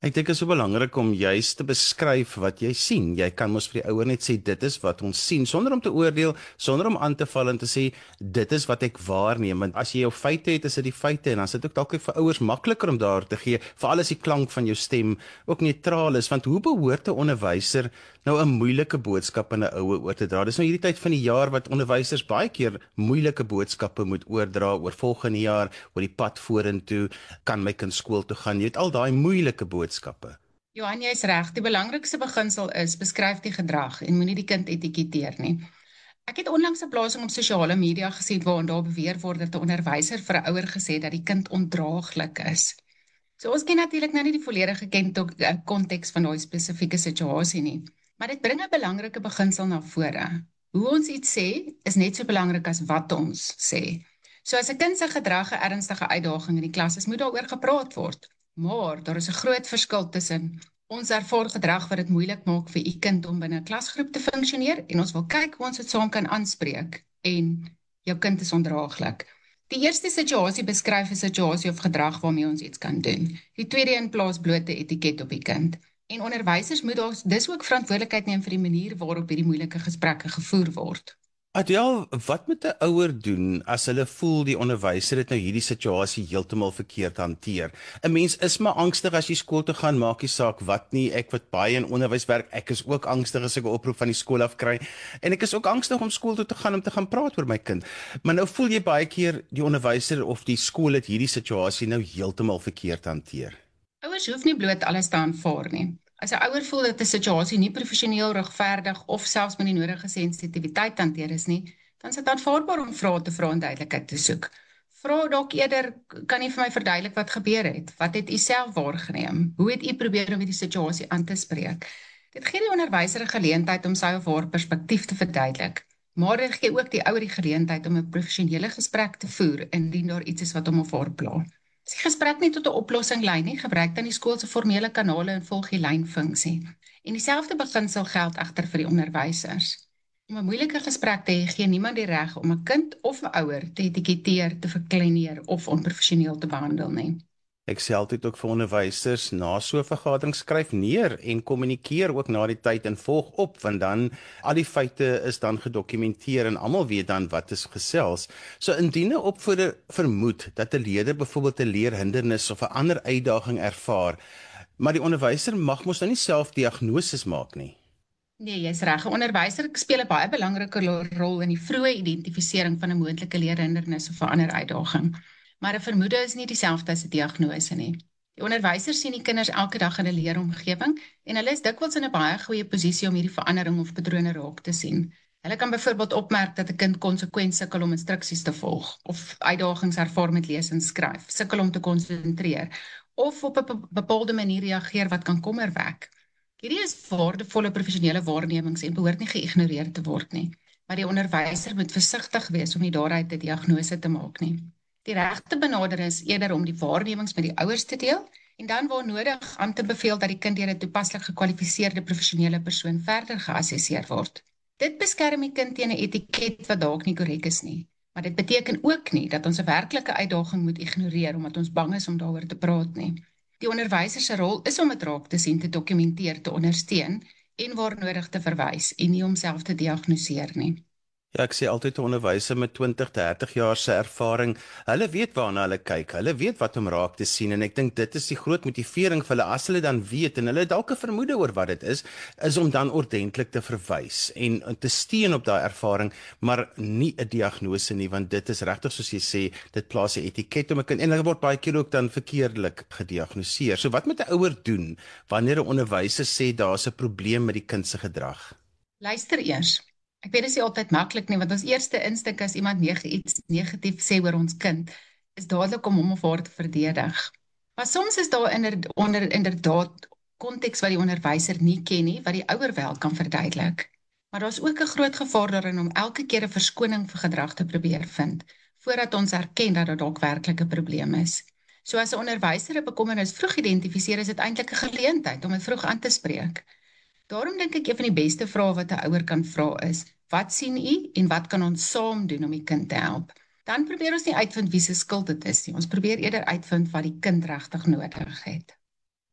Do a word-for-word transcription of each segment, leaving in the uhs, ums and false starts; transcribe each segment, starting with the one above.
Ek dink dit is so belangrik om juist te beskryf wat jy sien. Jy kan mos vir die ouer net sê dit is wat ons sien sonder om te oordeel, sonder om aan te val en te sê dit is wat ek waarneem. Want as jy jou feite het, is dit die feite en dan is dit ook dalk vir ouers makliker om daar te gee, veral as die klank van jou stem ook neutraal is. Want hoe behoort 'n onderwyser nou 'n moeilike boodskap aan 'n ouer oor te dra? Dis nou hierdie tyd van die jaar wat onderwysers baie keer moeilike boodskappe moet oordra oor volgende jaar, oor die pad vorentoe, kan my kind skool toe gaan. Jy het al daai moeilike boodskappe. Johan, jy is reg. Die belangrikste beginsel is beskryf die gedrag en moenie die kind etiketeer nie. Ek het onlangs 'n plasing op sosiale media gesien waarin daar beweer word dat 'n onderwyser vir 'n ouer gesê het dat die kind ondraaglik is. So ons ken natuurlik nou nie die volledige konteks van daai spesifieke situasie nie, maar dit bring 'n belangrike beginsel na vore. Hoe ons iets sê is net so belangrik as wat ons sê. So as 'n kind se gedrag 'n ernstige uitdaging in die klas is, moet daaroor gepraat word. Maar daar is 'n groot verskil tussen ons ervaar gedrag wat dit moeilik maak vir u kind om binne 'n klasgroep te funksioneer en ons wil kyk hoe ons dit saam kan aanspreek en jou kind is ondraaglik. Die eerste situasie beskryf 'n situasie of gedrag waarmee ons iets kan doen. Die tweede in plaas blote etiket op die kind. En onderwysers moet dus ook verantwoordelikheid neem vir die manier waarop hierdie moeilike gesprekke gevoer word. Adel, wat moet 'n ouer doen as hulle voel die onderwyser het nou hierdie situasie heeltemal verkeerd hanteer? 'n Mens is maar angstig as jy skool toe gaan, maak nie saak wat nie. Ek wat baie in onderwys werk, ek is ook angstig as ek 'n oproep van die skool af kry. En ek is ook angstig om skool toe te gaan om te gaan praat oor my kind. Maar nou voel jy baie keer die onderwyser of die skool het hierdie situasie nou heeltemal verkeerd hanteer. Ouers hoef nie bloot alles te aanvaar nie. As 'n ouer voel dat 'n situasie nie professioneel, regverdig of selfs met die nodige sensitiwiteit hanteer is nie, dan is dit aanvaarbaar om vrae te vra en duidelikheid te soek. Vra dalk eerder, kan u vir my verduidelik wat gebeur het? Wat het u self waargeneem? Hoe het u probeer om die situasie aan te spreek? Dit gee die onderwyser 'n geleentheid om sy of haar perspektief te verduidelik, maar dit gee ook die ouer die geleentheid om 'n professionele gesprek te voer indien daar iets is wat hom of haar pla. As die gesprek nie tot 'n oplossing lei nie, gebruik dan die skool se formele kanale en volg die lynfunksie. En dieselfde beginsel geld egter vir die onderwysers. Om 'n moeilike gesprek te hê, gee niemand die reg om 'n kind of 'n ouer te etiketeer, te verkleineer of onprofessioneel te behandel nie. Ek sê altyd ook vir onderwysers, na so 'n vergadering skryf neer en kommunikeer ook na die tyd en volg op, want dan al die feite is dan gedokumenteer en almal weet dan wat is gesels. So indien 'n opvoeder vermoed dat 'n leerder byvoorbeeld 'n leerhindernis of 'n ander uitdaging ervaar, maar die onderwyser mag mos nou nie self diagnoses maak nie. Nee, jy's reg. 'n Onderwyser speel 'n baie belangrike rol in die vroeë identifisering van 'n moontlike leerhindernis of 'n ander uitdaging. Maar 'n vermoede is nie dieselfde as 'n diagnose nie. Die onderwysers sien die kinders elke dag in 'n leeromgewing en hulle is dikwels in 'n baie goeie posisie om hierdie verandering of patrone raak te sien. Hulle kan byvoorbeeld opmerk dat 'n kind konsekwent sukkel om instruksies te volg of uitdagings ervaar met lees en skryf, sukkel om te konsentreer of op 'n bepaalde manier reageer wat kan kommer wek. Hierdie is waardevolle professionele waarnemings en behoort nie geïgnoreer te word nie, maar die onderwyser moet versigtig wees om nie daaruit 'n diagnose te maak nie. Die regte benadering is eerder om die waarnemings met die ouers te deel en dan waar nodig aan te beveel dat die kind deur 'n toepaslik gekwalifiseerde professionele persoon verder geassesseer word. Dit beskerm die kind teen 'n etiket wat dalk nie korrek is nie, maar dit beteken ook nie dat ons 'n werklike uitdaging moet ignoreer omdat ons bang is om daaroor te praat nie. Die onderwyser se rol is om dit raak te sien, te dokumenteer, te ondersteun en waar nodig te verwys en nie om self te diagnoseer nie. Ja, ek sê altyd 'n onderwyser met twintig, dertig jaar se ervaring, hulle weet waarna hulle kyk, hulle weet wat om raak te sien en ek dink dit is die groot motivering vir hulle as hulle dan weet en hulle dalk 'n vermoede oor wat dit is, is om dan ordentlik te verwys en te steun op daai ervaring, maar nie 'n diagnose nie, want dit is regtig soos jy sê, dit plaas 'n etiket om 'n kind en hulle word baie keer ook dan verkeerdelik gediagnoseer. So wat moet 'n ouer doen wanneer 'n onderwyser sê daar's 'n probleem met die kind se gedrag? Luister eers. Ek weet dit is nie altyd maklik nie, want ons eerste instink as iemand neg iets negatief sê oor ons kind, is dadelik om hom of haar te verdedig. Maar soms is daar inder, onder, inderdaad konteks wat die onderwyser nie ken nie, wat die ouer wel kan verduidelik. Maar daar is ook 'n groot gevaar daarin om elke keer 'n verskoning vir gedrag te probeer vind, voordat ons erken dat dit dalk werklik 'n probleem is. So as 'n onderwyser 'n bekommernis vroeg identifiseer, is dit eintlik 'n geleentheid om dit vroeg aan te spreek. Daarom dink ek een van die beste vrae wat 'n ouer kan vra is, wat sien u en wat kan ons saam doen om die kind te help? Dan probeer ons nie uitvind wie se skuld dit is nie. Ons probeer eerder uitvind wat die kind regtig nodig het.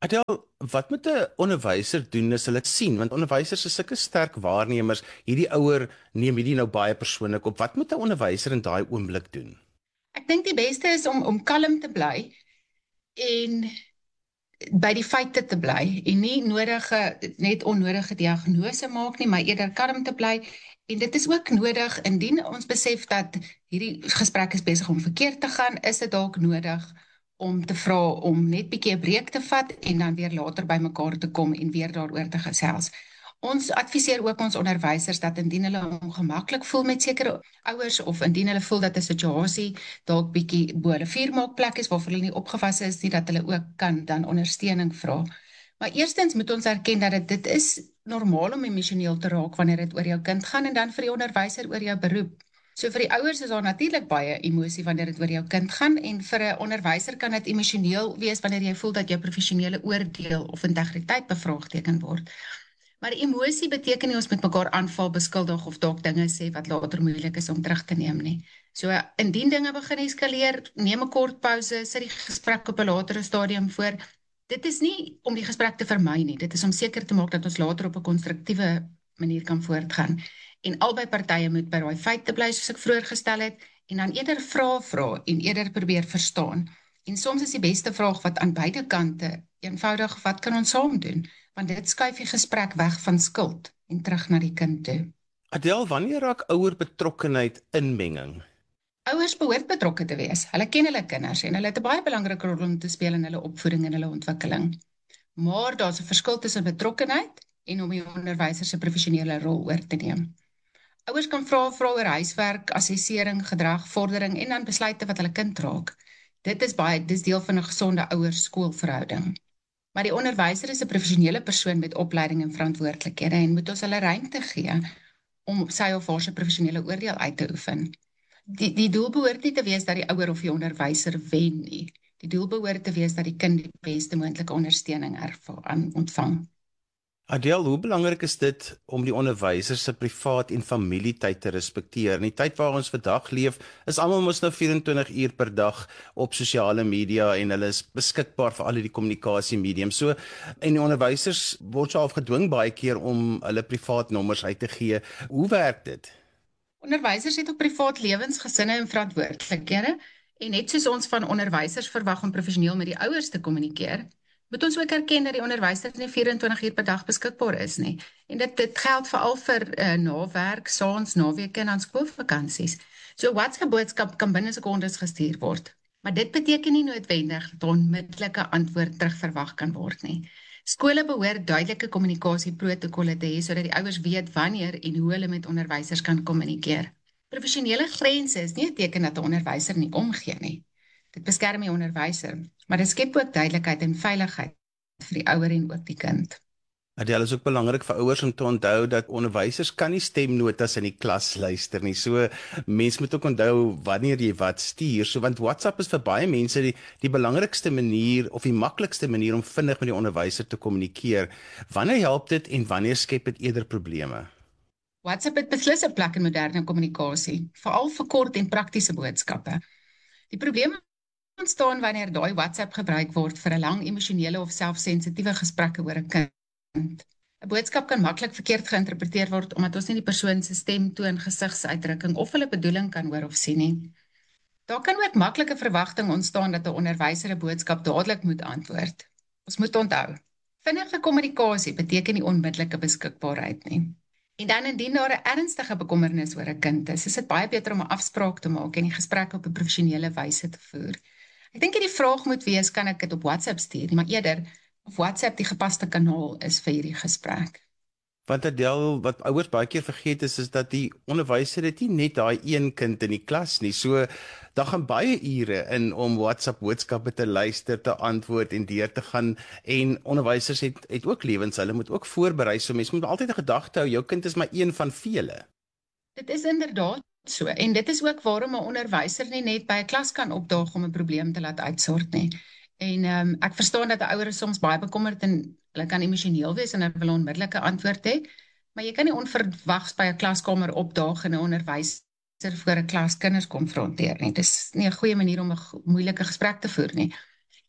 Adel, wat moet 'n onderwyser doen as hulle dit sien? Want onderwysers is sulke sterk waarnemers. Hierdie ouer neem hierdie nou baie persoonlik op. Wat moet 'n onderwyser in daai oomblik doen? Ek dink die beste is om om kalm te bly en by die feite te bly en nie nodige net onnodige diagnose maak nie, maar eerder kalm te bly. En dit is ook nodig indien ons besef dat hierdie gesprek is besig om verkeerd te gaan, is dit dalk nodig om te vra om net bietjie 'n breek te vat en dan weer later by mekaar te kom en weer daaroor te gesels. Ons adviseer ook ons onderwysers dat indien hulle ongemaklik voel met sekere ouers of indien hulle voel dat 'n situasie dalk bietjie bo hulle vuurmaakplek is waarvoor hulle nie opgewasse is nie, dat hulle ook kan dan ondersteuning vra. Maar eerstens moet ons erken dat dit, dit is normaal om emosioneel te raak wanneer dit oor jou kind gaan en dan vir die onderwyser oor jou beroep. So vir die ouers is daar natuurlik baie emosie wanneer dit oor jou kind gaan en vir 'n onderwyser kan dit emosioneel wees wanneer jy voel dat jou professionele oordeel of integriteit bevraagteken word. Maar die emosie beteken nie ons moet mekaar aanval, beskuldig of dalk dinge sê wat later moeilik is om terug te neem nie. So indien dinge begin eskaleer, neem 'n kort pouse, sit die gesprek op 'n latere stadium voor. Dit is nie om die gesprek te vermy nie, dit is om seker te maak dat ons later op 'n konstruktiewe manier kan voortgaan. En albei partye moet by daai feite bly soos ek vroeër gestel het en dan eerder vra vra en eerder probeer verstaan. En soms is die beste vraag wat aan beide kante eenvoudig wat kan ons saam doen? Want dit skuif die gesprek weg van skuld en terug na die kind toe. Adel, wanneer raak ouer betrokkenheid inmenging? Ouers behoort betrokke te wees. Hulle ken hulle kinders en hulle het 'n baie belangrike rol om te speel in hulle opvoeding en hulle ontwikkeling. Maar daar's 'n verskil tussen betrokkenheid en om die onderwyser se professionele rol oor te neem. Ouers kan vra vra oor huiswerk, assessering, gedrag, vordering en dan besluite wat hulle kind raak. Dit is baie dis deel van 'n gesonde ouers-skoolverhouding. Maar die onderwyser is 'n professionele persoon met opleiding en verantwoordelikhede en moet ons hulle ruimte gee om sy of haar se professionele oordeel uit te oefen. Die die doel behoort nie te wees dat die ouer of die onderwyser wen nie. Die doel behoort te wees dat die kind die beste moontlike ondersteuning ervaar ontvang. Adel, hoe belangrik is dit om die onderwyser se privaat en familietyd te respekteer? In die tyd waar ons vandag leef, is almal mos nou vyf en twintig uur per dag op sosiale media en hulle is beskikbaar vir al die kommunikasie mediums. So en die onderwysers word so afgedwing baie keer om hulle privaat nommers uit te gee. Hoe werk dit? Onderwysers het ook privaat lewens, gesinne en verantwoordelikhede en net soos ons van onderwysers verwag om professioneel met die ouers te kommunikeer, moet ons ook erken dat die onderwyser nie vyf en twintig uur per dag beskikbaar is nie. En dit dit geld veral vir uh, nawerk, saans, naweke en aan skoolvakansies. So 'n WhatsApp boodskap kan binne sekondes gestuur word. Maar dit beteken nie noodwendig dat onmiddellike antwoord terugverwag kan word nie. Skole behoort duidelike kommunikasieprotokolle te hê sodat die ouers weet wanneer en hoe hulle met onderwysers kan kommunikeer. Professionele grense is nie 'n teken dat 'n onderwyser nie omgee nie. Dit beskerm die onderwyser, maar dit skep ook duidelikheid en veiligheid vir die ouer en ook die kind. Adel, is ook belangrik vir ouers om te onthou dat onderwysers kan nie stemnotas in die klas luister nie. So mense moet ook onthou wanneer jy wat stuur. So want WhatsApp is vir baie mense die die belangrikste manier of die maklikste manier om vinnig met die onderwyser te kommunikeer. Wanneer help dit en wanneer skep dit eerder probleme? WhatsApp het beslis 'n plek in moderne kommunikasie, veral vir kort en praktiese boodskappe. Die probleme ontstaan wanneer daai WhatsApp gebruik word vir 'n lang emosionele of selfsensitiewe gesprekke oor 'n kind. 'n Boodskap kan maklik verkeerd geïnterpreteer word omdat ons nie die persoon se stem, toon, gesigsuitdrukking of hulle bedoeling kan hoor of sien nie. Daar kan ook maklike verwagting ontstaan dat 'n onderwyser 'n boodskap dadelik moet antwoord. Ons moet onthou, vinnige kommunikasie beteken nie onmiddellike beskikbaarheid nie. En dan indien daar 'n ernstige bekommernis oor 'n kind is, is dit baie beter om 'n afspraak te maak en die gesprek op 'n professionele wyse te voer. Ek dink die vraag moet wees, kan ek dit op WhatsApp stuur, nie, maar eerder of WhatsApp die gepaste kanaal is vir hierdie gesprek. Want Adel, wat ouers baie keer vergeet is, is dat die onderwyser het nie net daai een kind in die klas nie. So daar gaan baie ure in om WhatsApp boodskappe te luister, te antwoord en deur te gaan. En onderwysers het het ook lewens, hulle moet ook voorberei. So mense moet altyd 'n gedagte hou, jou kind is maar een van vele. Dit is inderdaad so en dit is ook waarom 'n onderwyser nie net by 'n klas kan opdaag om 'n probleem te laat uitsort nie. En um, ek verstaan dat die ouers soms baie bekommerd en hulle kan emosioneel wees en hulle wil 'n onmiddellike antwoord hê, maar jy kan nie onverwags by 'n klaskamer opdaag en 'n onderwyser voor 'n klas kinders konfronteer nie. Dis nie 'n goeie manier om 'n moeilike gesprek te voer nie.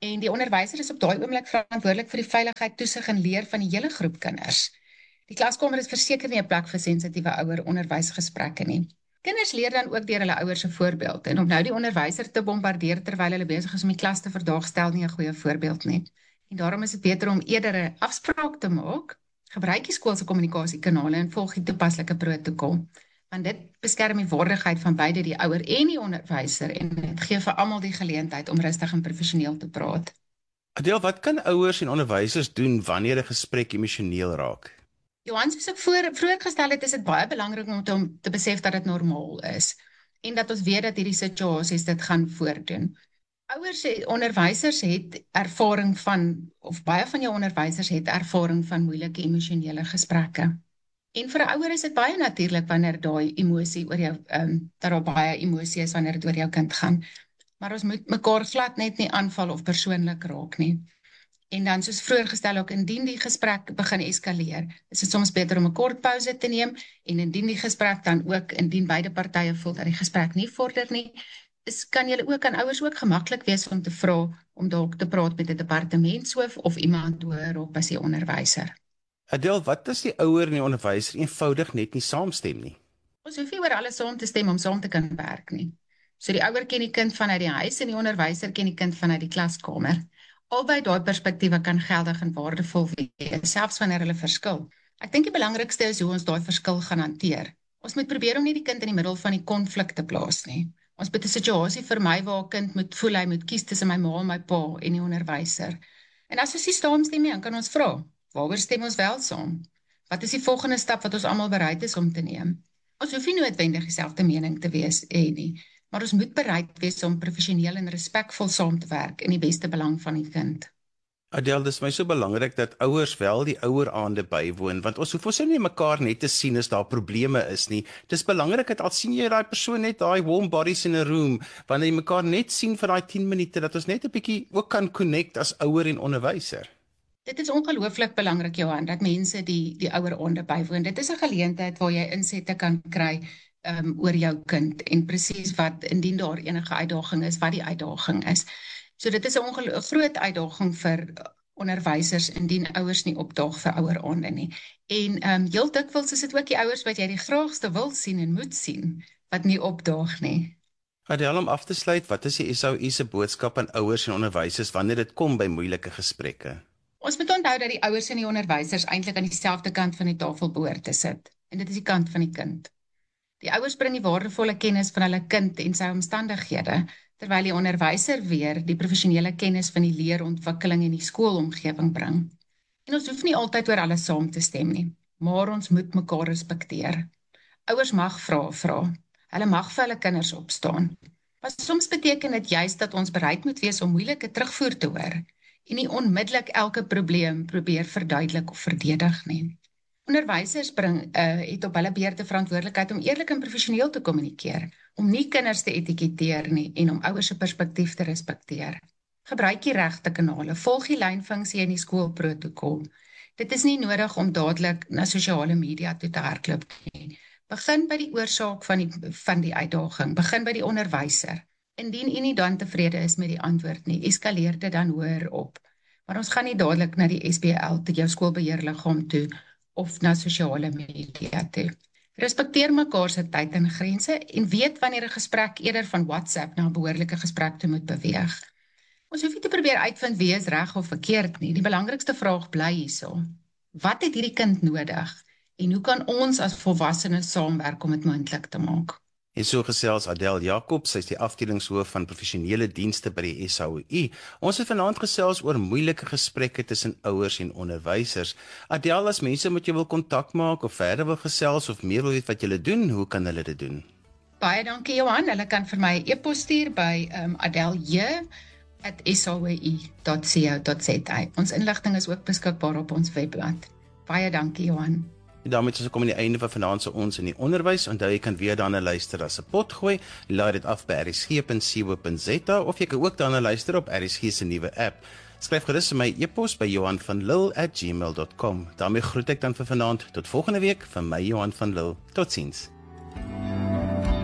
En die onderwyser is op daai oomblik verantwoordelik vir die veiligheid, toesig en leer van die hele groep kinders. Die klaskamer is verseker nie 'n plek vir sensitiewe ouer-onderwysgesprekke nie. Kinders leer dan ook deur hulle ouers se voorbeeld en om nou die onderwyser te bombardeer terwyl hulle besig is om die klas te verdaag, stel nie 'n goeie voorbeeld nie. En daarom is dit beter om eerder 'n afspraak te maak, gebruik die skool se kommunikasiekanale en volg die toepaslike protokol. Want dit beskerm die waardigheid van beide die ouer en die onderwyser en dit gee vir almal die geleentheid om rustig en professioneel te praat. Adel, wat kan ouers en onderwysers doen wanneer 'n gesprek emosioneel raak? Johan, soos ek voor, vroeër gestel het, is dit baie belangrik om te, om te besef dat dit normaal is en dat ons weet dat hierdie situasies dit gaan voordoen. Ouers en onderwysers het ervaring van, of baie van jou onderwysers het ervaring van moeilike emosionele gesprekke. En vir 'n ouer is dit baie natuurlik wanneer daai emosie oor jou, um, dat daar baie emosie is wanneer dit oor jou kind gaan. Maar ons moet mekaar glad net nie aanval of persoonlik raak nie. En dan soos vroeër gestel ook, indien die gesprek begin eskaleer, is dit soms beter om 'n kort pouse te neem en indien die gesprek dan ook, indien beide partye voel dat die gesprek nie vorder nie, is, kan julle ook aan ouers ook gemaklik wees om te vra om dalk te praat met 'n departementshoof of iemand hoër op as die onderwyser. Adel, wat as die ouer en die onderwyser eenvoudig net nie saamstem nie? Ons hoef nie oor alles saam te stem om saam te kan werk nie. So die ouer ken die kind vanuit die huis en die onderwyser ken die kind vanuit die klaskamer. Albei daai perspektiewe kan geldig en waardevol wees, selfs wanneer hulle verskil. Ek dink die belangrikste is hoe ons daai verskil gaan hanteer. Ons moet probeer om nie die kind in die middel van die konflik te plaas nie. Ons moet 'n situasie vermy waar 'n kind moet voel hy moet kies tussen my ma en my pa en die onderwyser. En as ons nie saamstem nie, dan kan ons vra, waaroor stem ons wel saam? Wat is die volgende stap wat ons almal bereid is om te neem? Ons hoef nie noodwendig dieselfde mening te wees eh, nie, maar ons moet bereid wees om professioneel en respekvol saam te werk in die beste belang van die kind. Adel, dis my so belangrik dat ouers wel die oueraande bywoon, want ons hoef ons nie mekaar net te sien as daar probleme is nie. Dis belangrik dat al sien jy daai persoon net daai warm bodies in 'n room, wanneer jy mekaar net sien vir daai tien minute, dat ons net 'n bietjie ook kan connect as ouer en onderwyser. Dit is ongelooflik belangrik, Johan, dat mense die die oueraande bywoon. Dit is 'n geleentheid waar jy insette kan kry um, oor jou kind en presies wat, indien daar enige uitdaging is, wat die uitdaging is. So dit is 'n ongelo- groot uitdaging vir onderwysers indien ouers nie opdaag vir oueraande nie. En um, heel dikwels is dit ook die ouers wat jy die graagste wil sien en moet sien, wat nie opdaag nie. Adel, om af te sluit, wat is die S O U se boodskap aan ouers en onderwysers wanneer dit kom by moeilike gesprekke? Ons moet onthou dat die ouers en die onderwysers eintlik aan dieselfde kant van die tafel behoort te sit. En dit is die kant van die kind. Die ouers bring die waardevolle kennis van hulle kind en sy omstandighede, terwyl die onderwyser weer die professionele kennis van die leerontwikkeling in die skoolomgewing bring. En ons hoef nie altyd oor alles saam te stem nie, maar ons moet mekaar respekteer. Ouers mag vra vra. Hulle mag vir hulle kinders opstaan. Maar soms beteken dit juist dat ons bereid moet wees om moeilike terugvoer te hoor en nie onmiddellik elke probleem probeer verduidelik of verdedig nie. Onderwysers bring, uh, het op hulle beurte verantwoordelikheid om eerlik en professioneel te kommunikeer, om nie kinders te etiketeer nie en om ouers se perspektief te respekteer. Gebruik die regte kanale, volg die lynfunksie in die skoolprotokol. Dit is nie nodig om dadelik na sosiale media toe te hardloop nie. Begin by die oorsaak van die, van die uitdaging, begin by die onderwyser. Indien u nie dan tevrede is met die antwoord nie, eskaleer dit dan hoër op. Maar ons gaan nie dadelik na die S B L toe, jou skoolbeheerliggaam toe, of na sosiale media toe. Respekteer mekaar se tyd en grense en weet wanneer 'n gesprek eerder van WhatsApp na 'n behoorlike gesprek toe moet beweeg. Ons hoef nie te probeer uitvind wie is reg of verkeerd nie. Die belangrikste vraag bly hierso. Wat het hierdie kind nodig? En hoe kan ons as volwassenes saamwerk om dit moontlik te maak? En so gesels Adel Jacobs, sy is die afdelingshoof van professionele dienste by die S O U. Ons het vanaand gesels oor moeilike gesprekke tussen ouers en onderwysers. Adel, as mense met jou wil kontak maak of verder wil gesels of meer wil weet wat julle doen, hoe kan hulle dit doen? Baie dankie Johan, hulle kan vir my 'n e-pos stuur by um, adelj at s o u dot co dot z a. Ons inligting is ook beskikbaar op ons webblad. Baie dankie Johan. En daarmee is ons kom aan die einde van vanaand se ons in die onderwys. Onthou jy kan weer daarna luister as 'n potgooi. Laai dit af by r s g dot c o dot z a of jy kan ook daarna luister op R S G se nuwe app. Skryf gerus vir my e-pos by johan van lille at gmail dot com. daarmee groet ek dan vir vanaand tot volgende week van my Johan van Lille. Totsiens.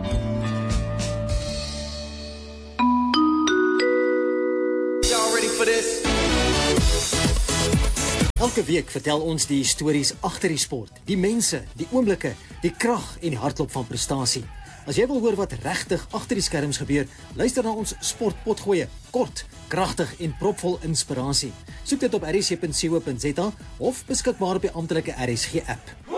Y'all ready for this? Elke week vertel ons die stories agter die sport, die mense, die oomblikke, die krag en die hartklop van prestasie. As jy wil hoor wat regtig agter die skerms gebeur, luister na ons Sportpotgoeie, kort, kragtig en propvol inspirasie. Soek dit op r s c punt co punt za of beskikbaar op die amptelike R S G app.